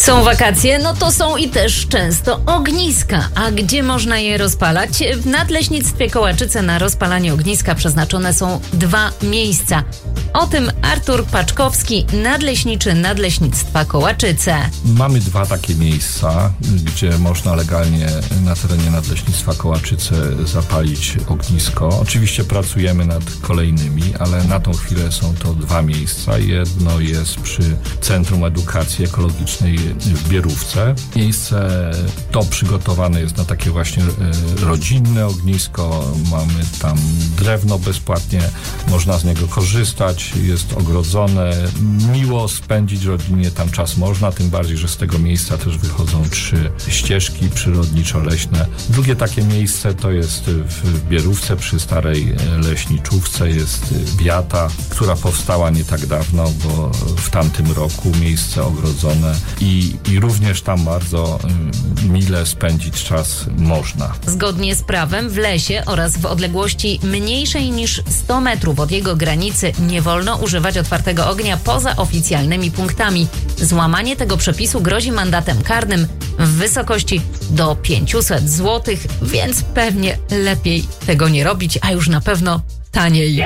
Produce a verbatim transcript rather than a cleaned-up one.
Są wakacje, no to są i też często ogniska. A gdzie można je rozpalać? W Nadleśnictwie Kołaczyce na rozpalanie ogniska przeznaczone są dwa miejsca. O tym Artur Paczkowski, nadleśniczy Nadleśnictwa Kołaczyce. Mamy dwa takie miejsca, gdzie można legalnie na terenie Nadleśnictwa Kołaczyce zapalić ognisko. Oczywiście pracujemy nad kolejnymi, ale na tą chwilę są to dwa miejsca. Jedno jest przy Centrum Edukacji Ekologicznej w Bierówce. Miejsce to przygotowane jest na takie właśnie rodzinne ognisko. Mamy tam drewno bezpłatnie, można z niego korzystać, jest ogrodzone. Miło spędzić rodzinnie tam czas można, tym bardziej, że z tego miejsca też wychodzą trzy ścieżki przyrodniczo-leśne. Drugie takie miejsce to jest w Bierówce przy starej leśniczówce, jest Wiata, która powstała nie tak dawno, bo w tamtym roku miejsce ogrodzone i, i również tam bardzo mile spędzić czas można. Zgodnie z prawem w lesie oraz w odległości mniejszej niż sto metrów od jego granicy nie wolno używać otwartego ognia poza oficjalnymi punktami. Złamanie tego przepisu grozi mandatem karnym w wysokości do pięćset złotych, więc pewnie lepiej tego nie robić, a już na pewno taniej.